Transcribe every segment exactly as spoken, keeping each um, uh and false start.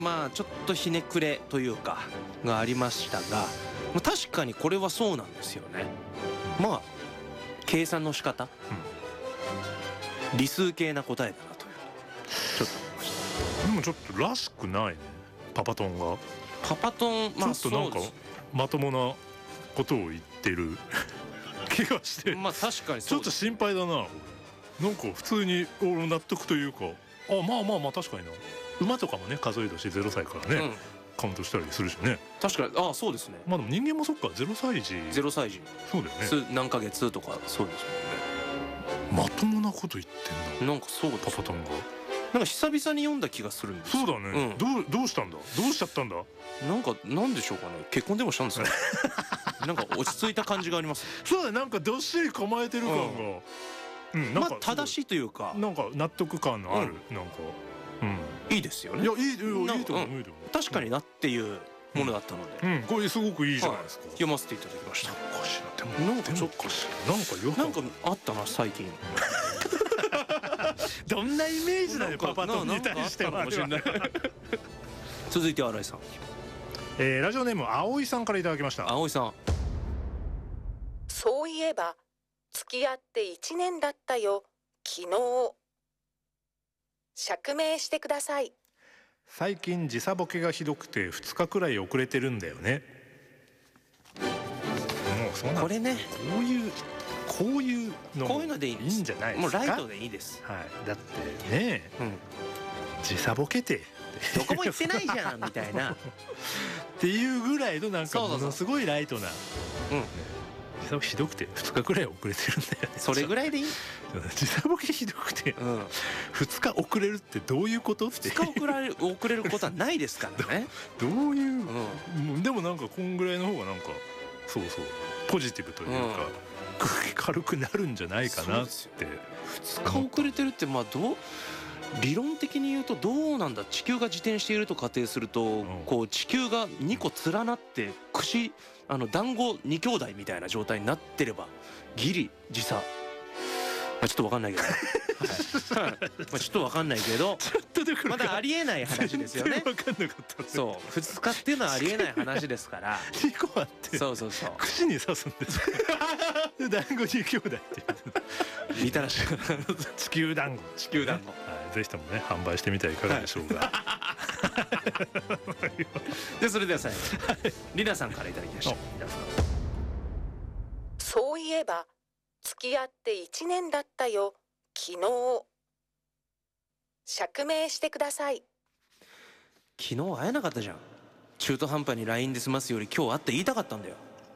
まあちょっとひねくれというかがありましたが、まあ、確かにこれはそうなんですよね。まあ計算の仕方、うん、理数系な答えだなというちょっと思いました。 でもちょっとらしくないね、パパトンが。 パパトン、まあちょっとなんかまともなことを言ってる気がして、 まあ確かにちょっと心配だな。なんか普通に俺納得というか、あまあまあまあ確かにな。馬とかもね数え年ゼロさいからね、うん、カウントしたりするしね。 確かに、ああそうですね。 まあでも人間もそっか、ゼロさい児ゼロさい児そうだよね、 何ヶ月とかそうですもんね。まともなこと言ってんのなんかそうです、 パパトンが。 なんか久々に読んだ気がするんですよ。 そうだね、うん、どうどうしたんだどうしちゃったんだ。 なんかなんでしょうかね、結婚でもしたんですかなんか落ち着いた感じがあります、ね、 そうだね、なんかどっしり構えてる感が、うん、うん、なんかまあ正しいというかなんか納得感のある、うん、なんか、うん、いいですよね。 いやいいいいと思う、いいと思う。 確かになっていうものだったので、 うん、これすごくいいじゃないですか。 読ませていただきました。 おかしいな、でもなんかちょっとなんかよなんかあったな最近どんなイメージなのパパトンに対しては。 続いては新井さん、 えー、ラジオネーム葵さんからいただきました。 葵さん、 そういえば付き合っていちねんだったよ昨日。釈明してください。 最近時差ボケがひどくてふつかくらい遅れてるんだよね。もうそうなんこれね、 こういうこういうのこういうのでいいんです。 いいんじゃないですか。 もうライトでいいです、 はい、だってね、うん、時差ボケてどこも行ってないじゃんみたいなっていうぐらいのなんかものすごいライトな、うん、時差ボケひどくてふつかくらい遅れてるんだよね。 それぐらいでいい。 時差ボケひどくて、うん、ふつか遅れるってどういうことって。 ふつか遅れる遅れることはないですからねど, どういう、うん、でもなんかこんぐらいの方がなんかそうそうポジティブというか、うん、軽くなるんじゃないかなって。 ふつか遅れてるってまあどう理論的に言うとどうなんだ。地球が自転していると仮定すると、うん、こう地球がにこ連なって串あの団子に兄弟みたいな状態になってればギリ時差、まあ、ちょっと分かんないけど、はい、まあちょっと分かんないけどまだありえない話ですよね。 全然分かんなかった、ね、 そうふつかっていうのはありえない話ですからにこあってそうそうそう串に刺すんです団子に兄弟ってみたらしい地球団子地球団子、 はい、ぜひともね販売してみてはいかがでしょうか、はい、 でそれでは最後りなさんからいただきました。 そういえば付き合っていちねんだったよ昨日。釈明してください。 昨日会えなかったじゃん。中途半端に ライン で済ますより今日会って言いたかったんだよ。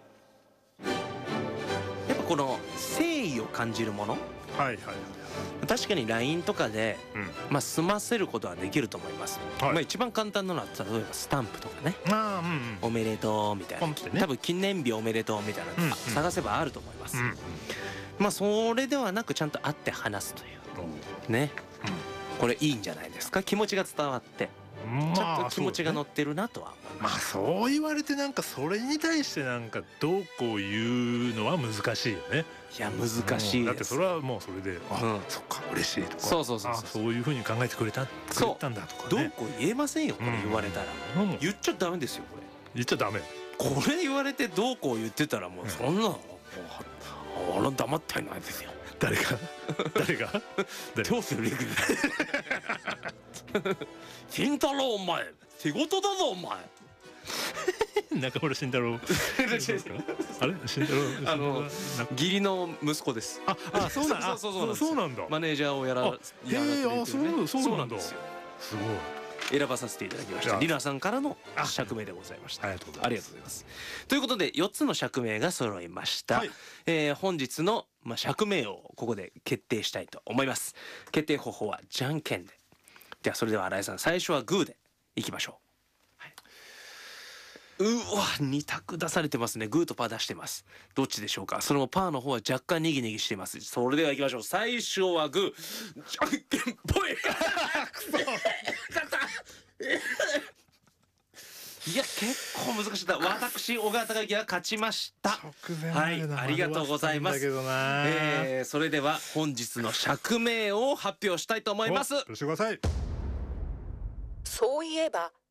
やっぱこの誠意を感じるもの、 はいはい確かに ライン とかで、うん、まあ済ませることはできると思います、はい、まあ一番簡単なのは例えばスタンプとかね、あ、うんうん、おめでとうみたいな、ね、多分記念日おめでとうみたいな、うんうん、探せばあると思います、うんうん、まあそれではなくちゃんと会って話すという、うん、ね、うん、これいいんじゃないですか。気持ちが伝わって、まあ、ちゃんと気持ちが乗ってるなとは思います。 まあそう言われてなんかそれに対してなんかどうこう言うのは難しいよね。 いや難しいです、うん、 だってそれはもうそれで、あ、うん、そっか嬉しいとか、 そうそうそうそう、 そういうふうに考えてくれたくれたんだとかね。 どうこう言えませんよこれ言われたら、うん、言っちゃダメですよこれ。 言っちゃダメ。 これ言われてどうこう言ってたらもうそんなの、うん、あら黙ってないですよ。 誰が誰がどうするレグ慎太郎お前仕事だぞお前中村慎太郎あれ慎太郎あの義理の息子です。 ああそうなんだそうなんだ。 マネージャーをやらやられてるね。 そうなんですよ。すごい選ばさせていただきました。りなさんからの釈明でございました。ありがとうございます。ということでよっつの釈明が揃いました、はい、えー、本日の、まあ、釈明をここで決定したいと思います。決定方法はじゃんけんで。ではそれでは新井さん最初はグーでいきましょう、はい、うわに択出されてますね。グーとパー出してます。どっちでしょうか。そのパーの方は若干ニギニギしています。それではいきましょう。最初はグーじゃんけんぽいくそいや結構難しかった。私小川隆之が勝ちました。はい、ありがとうございます。えー、それでは本日の釈明を発表したいと思います。 よろしくください。 そういえば